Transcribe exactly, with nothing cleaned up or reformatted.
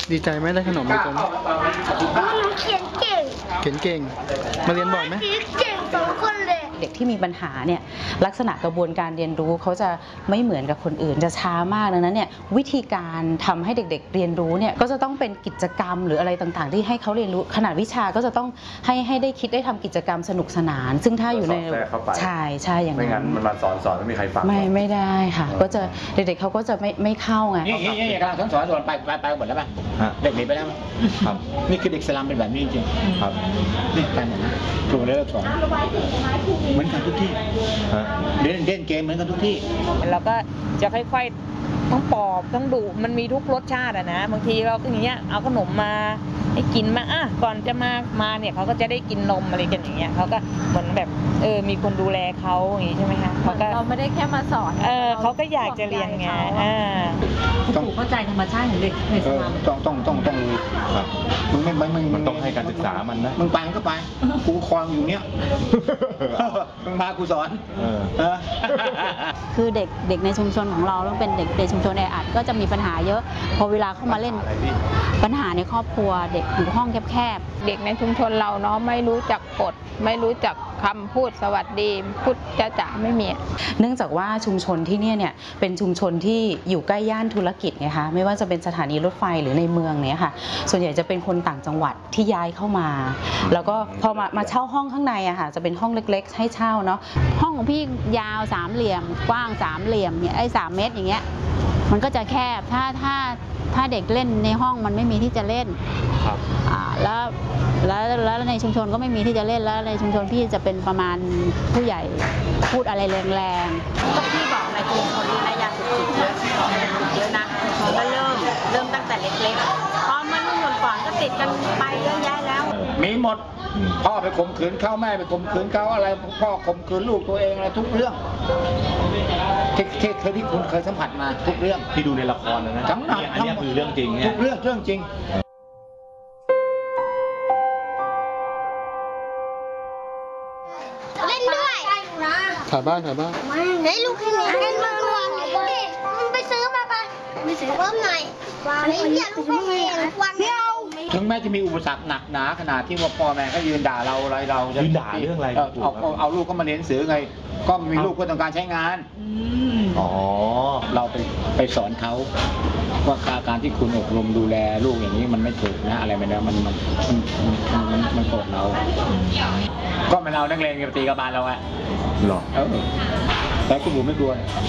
ดีใจไหมได้ขนมดีใจไหมหนูเขียนเก่งเขียนเก่งมาเรียนบ่อยไหมเก่งสองคนเลยเด็กที่มีปัญหาเนี่ยลักษณะกระบวนการเรียนรู้เขาจะไม่เหมือนกับคนอื่นจะช้ามากดังนั้นเนี่ยวิธีการทำให้เด็กๆเรียนรู้เนี่ยก็จะต้องเป็นกิจกรรมหรืออะไรต่างๆที่ให้เขาเรียนรู้ขนาดวิชาก็จะต้องให้ให้ได้คิดได้ทำกิจกรรมสนุกสนาน ซึ่งถ้าอยู่ในใช่ใช่อย่างนั้นไม่งั้นมันมาสอนสอนไม่มีใครฟังไม่ไม่ได้ค่ะก็จะเด็กๆเขาก็จะไม่ไม่เข้าไงนี่นี่นี่กำลังสอนสอนสอนไปไปไปหมดแล้วป่ะเด็กหนีไปแล้วครับนี่คือเด็กสลัมเป็นแบบนี้จริงครับนี่ไปหมดนะครูเลิกสอนเหมือนกันทุกที่เล่นเล่นเกมเหมือนกันทุกที่เราก็จะค่อยๆต้องปอบต้องดุมันมีทุกรสชาติอะนะบางทีเราก็อย่างเงี้ยเอาขนมมาให้กินมาอ่ะก่อนจะมามาเนี่ยเขาก็จะได้กินนมอะไรกันอย่างเงี้ยเขาก็เหมือนแบบเออมีคนดูแลเขาอย่างงี้ใช่ไหมคะเขาก็เราไม่ได้แค่มาสอนเออเขาก็อยากจะเรียนไงอ่าต้องเข้าใจธรรมชาติของเด็กในสลัมต้องต้องต้องต้องครับมึงไม่ไม่มันต้องให้การศึกษามันนะมึงไปมันก็ไปกูคลองอยู่เนี้ยมึงพากูสอนคือเด็กเด็กในชุมชนของเราต้องเป็นเด็กในชุมชนแออัดก็จะมีปัญหาเยอะพอเวลาเข้ามาเล่นปัญหาในครอบครัวเด็กอยู่ห้องแคบๆเด็กในชุมชนเราเนาะไม่รู้จักกฎไม่รู้จักคำพูดสวัสดีพูดจ้าจ๋าไม่มีเนื่องจากว่าชุมชนที่นี่เนี่ยเป็นชุมชนที่อยู่ใกล้ย่านธุรกิจไงคะไม่ว่าจะเป็นสถานีรถไฟหรือในเมืองเนี่ยค่ะส่วนใหญ่จะเป็นคนต่างจังหวัดที่ย้ายเข้ามาแล้วก็พอมามาเช่าห้องข้างในอะค่ะจะเป็นห้องเล็กๆให้เช่าเนาะห้องของพี่ยาวสามเหลี่ยมกว้างสามเหลี่ยมเนี่ยไอ้สามเมตรอย่างเงี้ยมันก็จะแคบถ้าถ้าถ้าเด็กเล่นในห้องมันไม่มีที่จะเล่นครับอ่าแล้วแล้วแล้วในชุมชนก็ไม่มีที่จะเล่นแล้วในชุมชนพี่จะเป็นประมาณผู้ใหญ่พูดอะไรแรงๆก็พี่บอกในชุมชนนี้นะยาเสพติดเยอะเยอะนะมันก็เริ่มเริ่มตั้งแต่เล็กๆพอมันรุ่นก่อนก็ติดกันไปเยอะแยะแล้วมีหมดพ่อไปข่มขืนเขาแม่ไปข่มขืนเขาอะไรพ่อข่มขืนลูกตัวเองอะไรทุกเรื่องที่ที่เคยที่คุณเคยสัมผัสมาทุกเรื่องที่ดูในละครนะทั้งนั้นอันนี้คือเรื่องจริงเนี่ยทุกเรื่องเรื่องจริงเล่นด้วยถ่ายบ้านถ่ายบ้านเฮ้ยลูกให้เล่นกันมารวมมึงไปซื้อมาปะไปซื้อเพิ่มหน่อยวางไม่อยากลูกให้เล่นวางเดียวถึงแม้จะมีอุปสรรคหนักหนาขนาดที่ว่าพ่อแม่ก็ยืนด่าเราอะไรเรายืนด่าเรื่องอะไรเอาเอาเอาลูกก็มาเรียนหนังสือไงก็มีลูกเพื่อต้องการใช้งานอ๋อเราไปไปสอนเขาว่าการที่คุณอบรมดูแลลูกอย่างนี้มันไม่ถูกนะอะไรแบบนี้มันมันมันมันมันโกรธเราก็มันเอานักเรียนกับตีกระบาลเราไงหรอแต่คุณบุ๋มไม่กลัว